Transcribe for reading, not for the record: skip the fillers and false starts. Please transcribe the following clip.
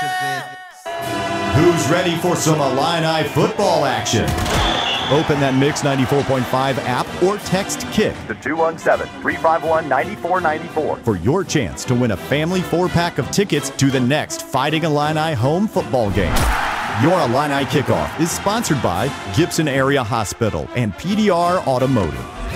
Who's ready for some Illini football action? Open that Mix 94.5 app or text KICK to 217-351-9494 for your chance to win a family 4-pack of tickets to the next Fighting Illini home football game. Your Illini Kickoff is sponsored by Gibson Area Hospital and PDR Automotive.